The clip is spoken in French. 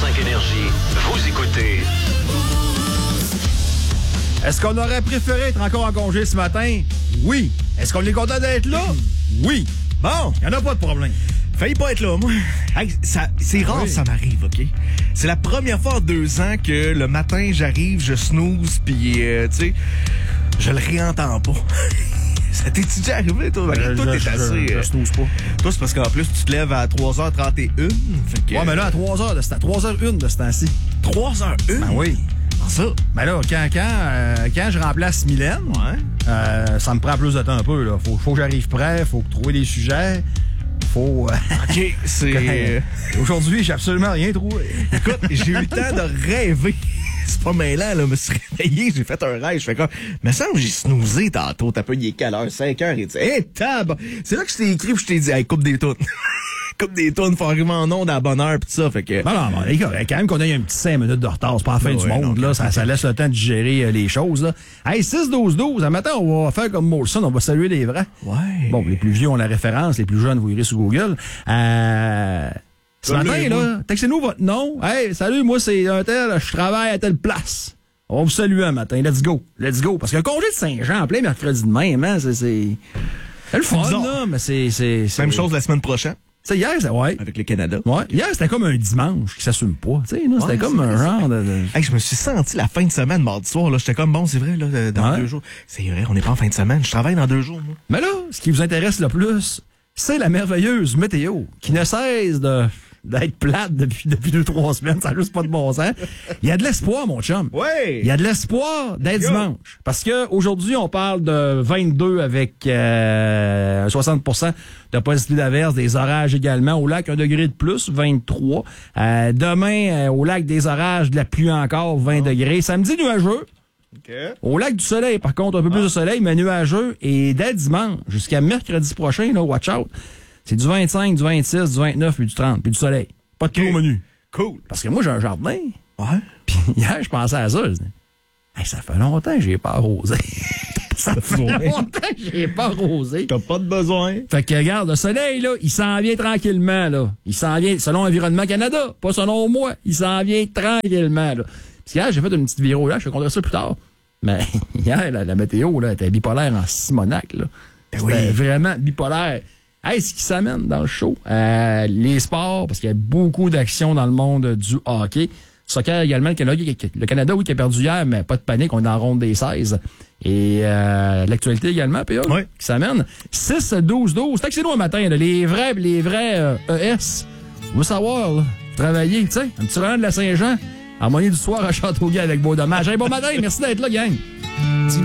105 Énergie. Vous écoutez... Est-ce qu'on aurait préféré être encore en congé ce matin? Oui. Est-ce qu'on est content d'être là? Oui. Bon, il n'y en a pas de problème. Failli pas être là, moi. Hey, c'est rare, ça m'arrive, OK? C'est la première fois en 2 ans que le matin, j'arrive, je snooze, puis, tu sais, je le réentends pas. Ça t'est-tu déjà arrivé, toi? Toi, t'es assez... Je snooze pas. Toi, c'est parce qu'en plus, tu te lèves à 3h31. Fait que, Ouais, mais là, à 3h, c'est à 3h01 de ce temps-ci. 3h01? Ben oui. Ça? Ben là, quand je remplace Mylène, ça me prend plus de temps un peu, là. Faut que j'arrive prêt, faut trouver des sujets. Faut... OK, c'est... Aujourd'hui, j'ai absolument rien trouvé. Écoute, j'ai eu le temps de rêver. C'est pas mêlant, là. Je me suis réveillé, j'ai fait un rêve. Je fais comme, me semble que j'ai snoozé tantôt. T'as pas il est quelle heure? 5h. Et tu hey, tab! C'est là que je t'ai écrit, je t'ai dit, hey, coupe des tunes. Coupe des tunes, faut arriver en onde à la bonne heure, pis tout ça. Fait que. Non, les gars, quand même qu'on ait un petit 5 minutes de retard, c'est pas la fin du monde, là. Ça laisse le temps de digérer les choses, là. Hey, 6-12-12. Un matin, on va faire comme Molson, on va saluer les vrais. Ouais. Bon, les plus vieux ont la référence, les plus jeunes, vous irez sur Google. Ce matin, là, textez-nous votre nom. Hey, salut, moi, c'est un tel, je travaille à telle place. On va vous saluer un matin. Let's go. Let's go. Parce que le congé de Saint-Jean en plein mercredi de même, hein, c'est le fun, là, mais c'est... Même chose la semaine prochaine. Tu sais, hier, ouais. Avec le Canada. Ouais. Hier, c'était comme un dimanche qui s'assume pas. Tu sais, là, c'était comme un genre de... Hey, je me suis senti la fin de semaine, mardi soir, là. J'étais comme, bon, c'est vrai, là, dans 2 jours. C'est vrai, on n'est pas en fin de semaine. Je travaille dans 2 jours, moi. Mais là, ce qui vous intéresse le plus, c'est la merveilleuse météo qui ne cesse d'être plate depuis 2-3 semaines. Ça n'a juste pas de bon sens. Il y a de l'espoir, mon chum. Ouais. Il y a de l'espoir d'être dimanche. Parce que aujourd'hui, on parle de 22 avec 60% de possibilité d'averse, des orages également. Au lac, 1 degré de plus, 23. Demain, au lac des orages, de la pluie encore, 20 degrés. Samedi, nuageux. Okay. Au lac du Soleil, par contre, un peu plus de soleil, mais nuageux. Et dès dimanche, jusqu'à mercredi prochain, là, watch out, c'est du 25, du 26, du 29, puis du 30, puis du soleil. Pas de trop menu. Cool. Parce que moi, j'ai un jardin. Ouais. Puis hier, je pensais à ça. Je dis, hey, ça fait longtemps que j'ai pas arrosé. Ça fait longtemps que j'ai pas arrosé. T'as pas de besoin. Fait que, regarde, le soleil, là, il s'en vient tranquillement, là. Il s'en vient, selon Environnement Canada, pas selon moi. Il s'en vient tranquillement, là. Parce qu'hier, j'ai fait une petite vidéo, là, je vais compter ça plus tard. Mais hier, la météo, là, était bipolaire en Simonac, là. C'était vraiment bipolaire. Hey, ce qui s'amène dans le show, les sports, parce qu'il y a beaucoup d'actions dans le monde du hockey. Soccer également, le Canada, oui, qui a perdu hier, mais pas de panique, on est en ronde des 16. Et l'actualité également, PA, qui s'amène. 6-12-12. Textez-nous un matin, là, les vrais ES. On veut savoir, là, travailler, tu sais, un petit rang de la Saint-Jean, harmonie du soir à Châteauguay avec Beau Dommage. Hey, bon matin, merci d'être là, gang.